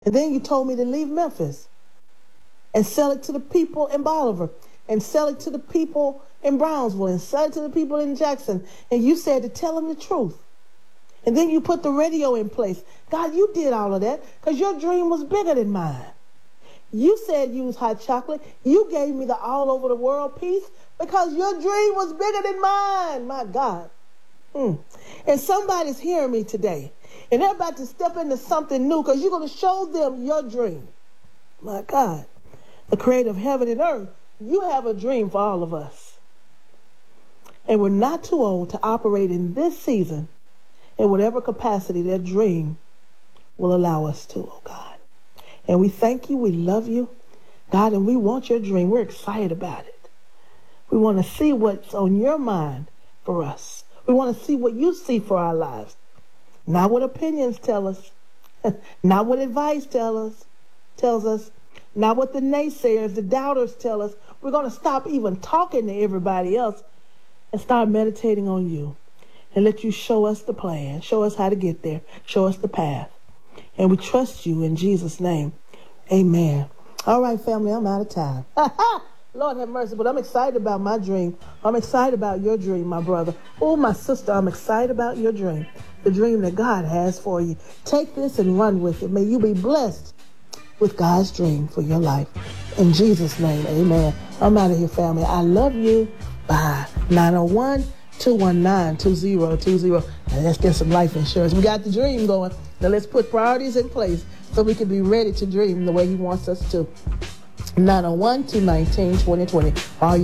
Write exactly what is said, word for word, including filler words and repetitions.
And then you told me to leave Memphis and sell it to the people in Bolivar, and sell it to the people in Brownsville, and sell it to the people in Jackson. And you said to tell them the truth. And then you put the radio in place. God, you did all of that because your dream was bigger than mine. You said use hot chocolate. You gave me the all over the world piece because your dream was bigger than mine. My God. Mm. And somebody's hearing me today, and they're about to step into something new because you're going to show them your dream. My God. The creator of heaven and earth, you have a dream for all of us. And we're not too old to operate in this season in whatever capacity that dream will allow us to, oh God. And we thank you, we love you, God, and we want your dream. We're excited about it. We want to see what's on your mind for us. We want to see what you see for our lives. Not what opinions tell us, not what advice tell us, tells us, not what the naysayers, the doubters tell us. We're going to stop even talking to everybody else and start meditating on you and let you show us the plan, show us how to get there, show us the path. And we trust you in Jesus' name. Amen. All right, family, I'm out of time. Lord have mercy, but I'm excited about my dream. I'm excited about your dream, my brother. Oh, my sister, I'm excited about your dream, the dream that God has for you. Take this and run with it. May you be blessed with God's dream for your life. In Jesus' name, amen. I'm out of here, family. I love you. Bye. nine oh one, two one nine, two oh two oh. Now let's get some life insurance. We got the dream going. Now let's put priorities in place so we can be ready to dream the way he wants us to. nine oh one, two one nine, two oh two oh. All